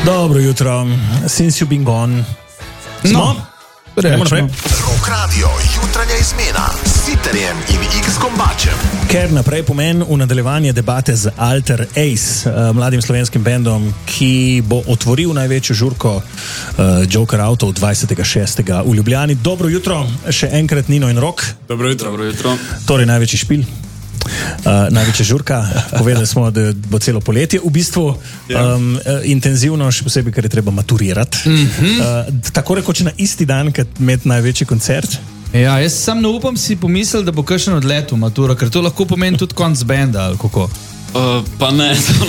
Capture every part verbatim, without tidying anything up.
Dobro jutro, since you've been gone. Smo? No, Gremo naprej. Rock Radio, jutranja izmena s Sitterjem in X Kombačem. Ker naprej pomeni v nadaljevanje debate z Alter Ace, mladim slovenskim bendom, ki bo otvoril največjo žurko uh, Joker Outov dvajsetega šestega v Ljubljani. Dobro jutro, še enkrat Nino in Rok. Dobro jutro. Dobro jutro. Torej največji špil. Uh, največja žurka, povedali smo, da bo celo poletje v bistvu um, intenzivno, še posebej, ker je treba maturirati. Mm-hmm. Uh, tako rekoč na isti dan, kad imeti največji koncert. Ja, jaz sam ne upam si pomisliti, da bo kakšen odlet v maturo, ker to lahko pomeni tudi konc benda ali kako. Uh, pa ne,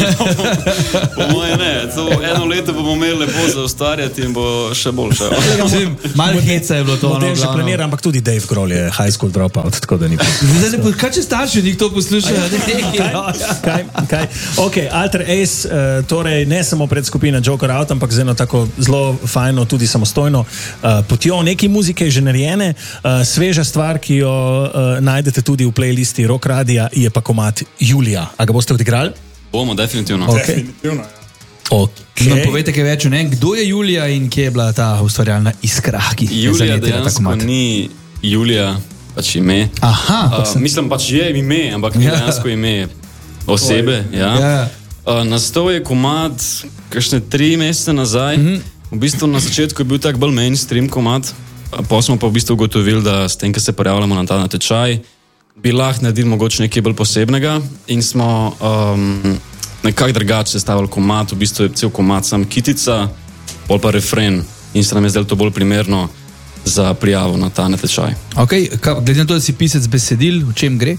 po moje ne. To eno leto bomo imeli lepo za ustvarjati in bo še boljše. Malo heca je bilo to. Model že planira, ampak tudi Dave Grohl je high school dropout, tako da ni. Kaj če starši njih to poslušajo? Kaj? Kaj? Kaj? Ok, Alter Ace, uh, torej ne samo predskupina Joker Out, ampak z eno tako zelo fajno, tudi samostojno uh, potjo. Nekaj muzike je že narejene, uh, sveža stvar, ki jo uh, najdete tudi v playlisti Rock Radia, je pa komad Julija. A ga boste odigrali? Bomo, definitivno. Okay. Definitivno, ja. Okay. No, povejte kaj več o njem, kdo je Julija in kje je bila ta ustvarjalna iskra, ki je Julija zanetila ta dejansko komad? ni Julija, pač ime. Aha, Uh, mislim, pač je ime, ampak ni Ja. dejansko ime osebe. Ja. Ja. Uh, nastal je komad kakšne tri mesece nazaj. Mm-hmm. V bistvu na začetku je bil tak bolj mainstream komad, pa smo pa v bistvu ugotovili, da s tem, ko se prijavljamo na ta natečaj, bi lahko naredili mogoče nekaj bolj posebnega in smo um, nekako drugače sestavili komad, v bistvu je cel komad sam kitica, pol pa refren in se nam je zdelo to bolj primerno za prijavo na ta natečaj. Ok, ka, glede na to, da si pisec besedil, v čem gre?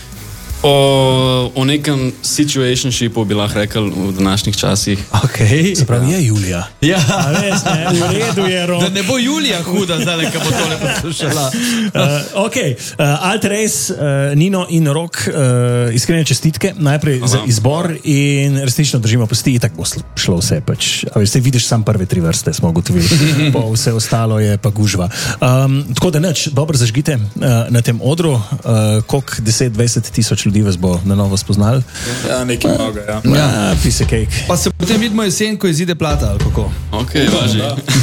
O, o nekem situationshipu bi lahko rekel v današnjih časih. Ok. Se pravi, je Julija. Ja. A veš, ne, v redu je, Rok. Da ne bo Julija huda zdaj, ko bo tole poslušala. Uh, ok, uh, Alter Ace, uh, Nino in Rok, uh, iskrene čestitke najprej Aha. za izbor in resnično držimo pesti, tako bo šlo vse pač. A veš, vidiš sam prve tri vrste, smo ugotovili, pa vse ostalo je pa gužva. Um, tako da nič, dobro zažgite uh, na tem odru, uh, koliko deset, dvajset tisoč ljudi vas bo na novo spoznal. Ja, nekaj mnogo, ja. Ja, piece of cake. Pa se potem vidimo jesen, ko izide plata, ali kako? Ok, važi.